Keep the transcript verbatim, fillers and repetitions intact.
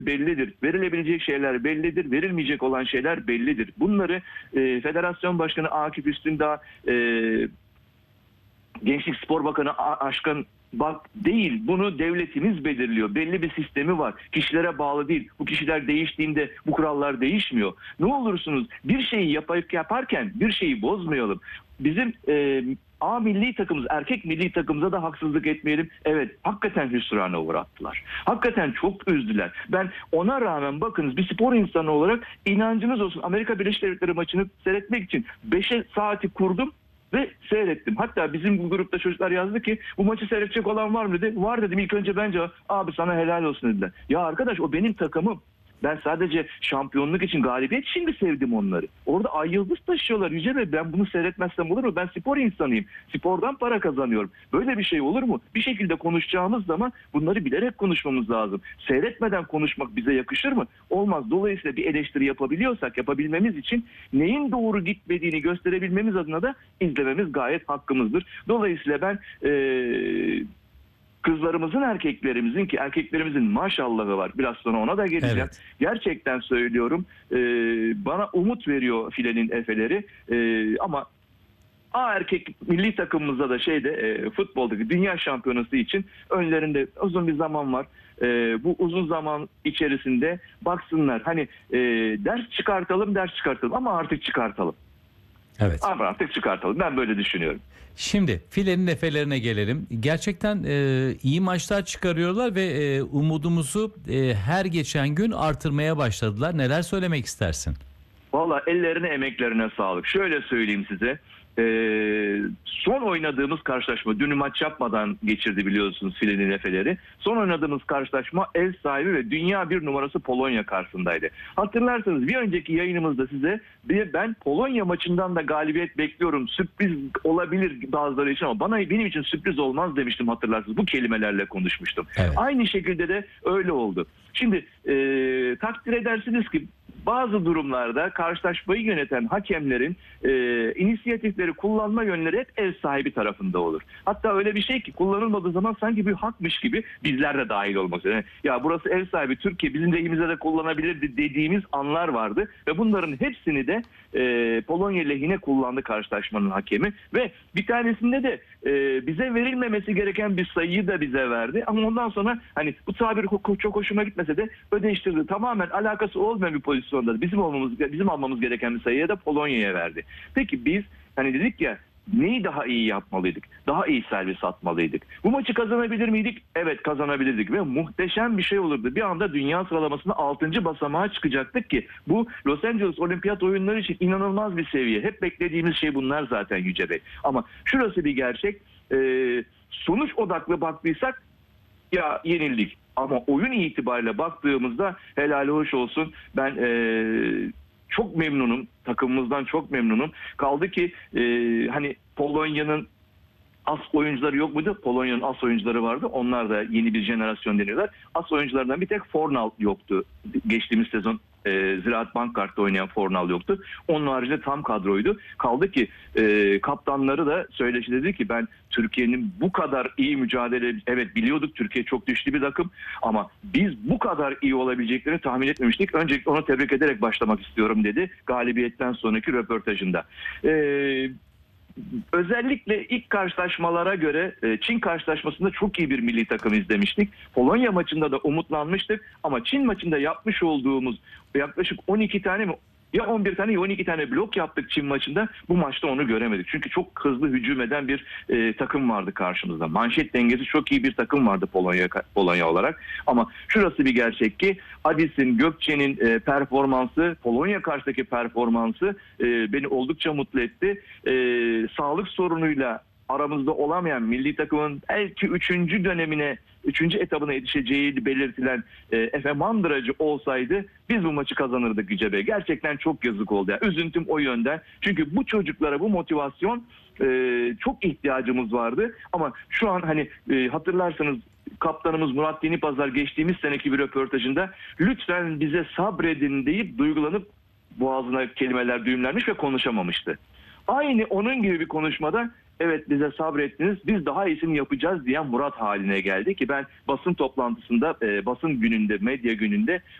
bellidir. Verilebilecek şeyler bellidir. Verilmeyecek olan şeyler bellidir. Bunları e, Federasyon Başkanı Akif Üstündağ, e, Gençlik Spor Bakanı Aşkın Bak değil, bunu devletimiz belirliyor. Belli bir sistemi var. Kişilere bağlı değil. Bu kişiler değiştiğinde bu kurallar değişmiyor. Ne olursunuz bir şeyi yapıp yaparken bir şeyi bozmayalım. Bizim e, A milli takımımız, erkek milli takımımıza da haksızlık etmeyelim. Evet, hakikaten hüsrana uğrattılar. Hakikaten çok üzdüler. Ben ona rağmen bakınız, bir spor insanı olarak inancınız olsun, Amerika Birleşik Devletleri maçını seyretmek için beşe saati kurdum ve seyrettim. Hatta bizim bu grupta çocuklar yazdı ki bu maçı seyredecek olan var mı dedi. Var dedim. İlk önce bence abi sana helal olsun dediler. Ya arkadaş, o benim takımım. Ben sadece şampiyonluk için, galibiyet için mi sevdim onları? Orada ay yıldız taşıyorlar Yüce Bey. Ben bunu seyretmezsem olur mu? Ben spor insanıyım. Spordan para kazanıyorum. Böyle bir şey olur mu? Bir şekilde konuşacağımız zaman bunları bilerek konuşmamız lazım. Seyretmeden konuşmak bize yakışır mı? Olmaz. Dolayısıyla bir eleştiri yapabiliyorsak, yapabilmemiz için neyin doğru gitmediğini gösterebilmemiz adına da izlememiz gayet hakkımızdır. Dolayısıyla ben ee, kızlarımızın, erkeklerimizin, ki erkeklerimizin maşallahı var. Biraz sonra ona da geleceğim. Evet. Gerçekten söylüyorum. E, bana umut veriyor filenin efeleri. E, ama A erkek milli takımımızda da şeyde e, futboldaki dünya şampiyonası için önlerinde uzun bir zaman var. E, bu uzun zaman içerisinde baksınlar. Hani e, ders çıkartalım, ders çıkartalım ama artık çıkartalım. Evet. Ama artık çıkartalım. Ben böyle düşünüyorum. Şimdi filenin efelerine gelelim. Gerçekten e, iyi maçlar çıkarıyorlar ve e, umudumuzu e, her geçen gün artırmaya başladılar. Neler söylemek istersin? Valla ellerine, emeklerine sağlık. Şöyle söyleyeyim size. Ee, son oynadığımız karşılaşma, dün maç yapmadan geçirdi biliyorsunuz filenin efeleri. Son oynadığımız karşılaşma ev sahibi ve dünya bir numarası Polonya karşısındaydı. Hatırlarsanız bir önceki yayınımızda size bir, ben Polonya maçından da galibiyet bekliyorum. Sürpriz olabilir bazıları için ama bana, benim için sürpriz olmaz demiştim, hatırlarsınız. Bu kelimelerle konuşmuştum. Evet. Aynı şekilde de öyle oldu. Şimdi e, takdir edersiniz ki bazı durumlarda karşılaşmayı yöneten hakemlerin e, inisiyatifleri kullanma yönleri hep ev sahibi tarafında olur. Hatta öyle bir şey ki kullanılmadığı zaman sanki bir hakmış gibi bizler de dahil olmak üzere. Yani, ya burası ev sahibi, Türkiye bizim lehimize de kullanabilirdi dediğimiz anlar vardı. Ve bunların hepsini de e, Polonya lehine kullandı karşılaşmanın hakemi. Ve bir tanesinde de e, bize verilmemesi gereken bir sayıyı da bize verdi. Ama ondan sonra hani bu tabir çok hoşuma gitmese de ödeştirdi. Tamamen alakası olmayan bir pozisyon. Bizim olmamız, bizim almamız gereken bir sayıya da Polonya'ya verdi. Peki biz hani dedik ya, neyi daha iyi yapmalıydık? Daha iyi servis atmalıydık. Bu maçı kazanabilir miydik? Evet, kazanabilirdik ve muhteşem bir şey olurdu. Bir anda dünya sıralamasında altıncı basamağa çıkacaktık ki bu Los Angeles Olimpiyat Oyunları için inanılmaz bir seviye. Hep beklediğimiz şey bunlar zaten Yüce Bey. Ama şurası bir gerçek. Ee, sonuç odaklı baktıysak ya yenildik. Ama oyun itibariyle baktığımızda helal hoş olsun. Ben ee, çok memnunum. Takımımızdan çok memnunum. Kaldı ki ee, hani Polonya'nın as oyuncuları yok muydu? Polonya'nın as oyuncuları vardı. Onlar da yeni bir jenerasyon deniyorlar. As oyunculardan bir tek Fornal yoktu. Geçtiğimiz sezon e, Ziraat Bankkart'ta oynayan Fornal yoktu. Onun haricinde tam kadroydu. Kaldı ki e, kaptanları da söyleşi dedi ki ben Türkiye'nin bu kadar iyi mücadele, evet biliyorduk Türkiye çok güçlü bir takım ama biz bu kadar iyi olabileceklerini tahmin etmemiştik. Öncelikle onu tebrik ederek başlamak istiyorum dedi galibiyetten sonraki röportajında. Eee Özellikle ilk karşılaşmalara göre Çin karşılaşmasında çok iyi bir milli takım izlemiştik. Polonya maçında da umutlanmıştık ama Çin maçında yapmış olduğumuz yaklaşık on iki tane mi, ya on bir tane ya on iki tane blok yaptık Çin maçında. Bu maçta onu göremedik. Çünkü çok hızlı hücum eden bir e, takım vardı karşımızda. Manşet dengesi çok iyi bir takım vardı Polonya Polonya olarak. Ama şurası bir gerçek ki Adis'in, Gökçe'nin e, performansı, Polonya karşıdaki performansı e, beni oldukça mutlu etti. E, sağlık sorunuyla aramızda olamayan milli takımın belki üçüncü dönemine, üçüncü etabına yetişeceği belirtilen e, Efe Mandıracı olsaydı biz bu maçı kazanırdık Yüce Bey. Gerçekten çok yazık oldu. Yani üzüntüm o yönden. Çünkü bu çocuklara bu motivasyon e, çok ihtiyacımız vardı. Ama şu an hani e, hatırlarsanız kaptanımız Murat Yenipazar geçtiğimiz seneki bir röportajında lütfen bize sabredin deyip duygulanıp boğazına kelimeler düğümlenmiş ve konuşamamıştı. Aynı onun gibi bir konuşmada evet bize sabrettiniz, biz daha iyisini yapacağız diyen Murat haline geldi ki ben basın toplantısında, e, basın gününde, medya gününde